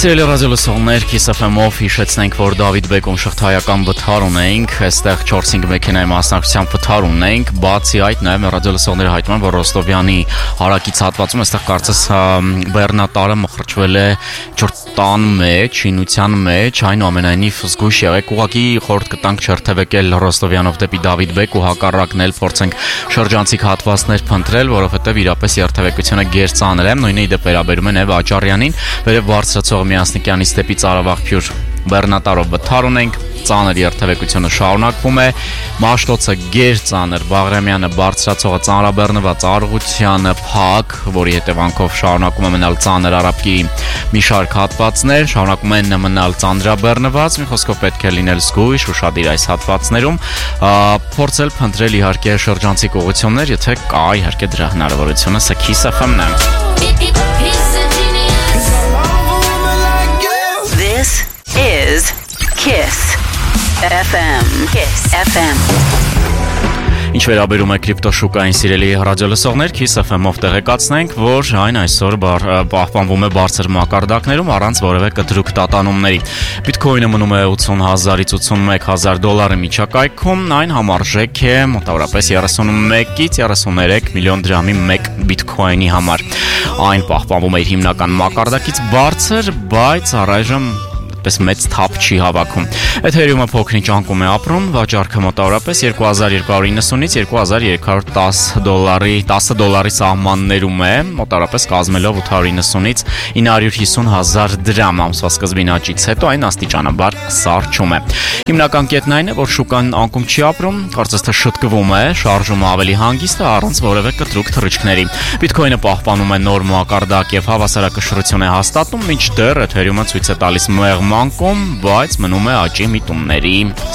Սիրելի ռադիոլսողներ, Kiss FM-ով հիշեցնենք, որ Դավիթ Բեկում շղթայական վթար ունենք, այստեղ 4-5 մեքենայի մասնակցությամբ վթար ունենք, բացի այդ նաև ռադիոլսողները հայտնում են, որ Ռոստովյանի հարակից հատվածում այստեղ կարծես բեռնատարը մխրճվել է տան մեջ, շինության մեջ, այնուամենայնիվ զգույշ եղեք, ուղղակի խորհուրդ կտանք չերթևեկել Ռոստովյանով դեպի Դավիթ Բեկ ու հակառակն էլ փորձենք շրջանցիկ հատվածներ փնտրել, որովհետև իրապես երթևեկությունը գերծանր է, նույնը իդեպ վերաբերում է նաև Աճարյանին, վերև բարձրացող Միասնիկյանից դեպի Ծարավաղբյուր բեռնատարով վթար ունենք, ծանր երթևեկությունը շարունակվում է, Մաշտոցը գերծանր, Բաղրամյանը բարձրացողը ծանրաբեռնված, Արղությանը փակ, որի հետևանքով շարունակում է մնալ ծանր Արաբկի մի շարք հատվածներ, շարունակում են մնալ ծանրաբեռնված, մի խոսքով պետք է լինել զգույշ, ուշադիր այս հատվածներում, փորձել փնտրել իհարկե շրջանցիկ ուղղություններ, եթե կա իհարկե դրա հնարավորությունը, սա Kiss FM-ն է։ This is Kiss FM. Kiss FM. Ինչ վերաբերում է կրիպտոշուկային սիրելի ռադիոլսողներ, Kiss FM-ով տեղեկացնենք, որ այն այսօր պահպանվում է բարձր մակարդակներում առանց որևէ կտրուկ տատանումների։ Բիտքոյնը մնում է 80,000-ից 81,000 դոլարի միջակայքում, այն համարժեք է մոտավորապես 31-ից 33 միլիոն դրամի 1 բիտքոյնի համար։ Այն պահպանվում է իր հիմնական մակարդակից բարձր, բայց առայժմ պես մեծ թափ չի հավաքում։ Էթերիումը փոքրինչ անկում է ապրում, վաճառքը մոտավորապես 2290-ից 2310 $10 սահմաններում է, մոտավորապես կազմելով 890-ից 950,000 դրամ ամսվա սկզբին աճից հետո այն աստիճանաբար սառչում է։ Հիմնական կետն այն է, որ շուկան անկում չի ապրում, կարծես թե շտկվում է, շարժումը ավելի հանգիստ է առանց որևէ կտրուկ թռիչքների։ Բիտքոյնը պահպանում է նոր մակարդակ եւ հավասարակշռություն է հաստատում, մինչդեռ Էթերիումը ցույց է տալիս մեղմ անկում, բայց մնում է աճի միտումների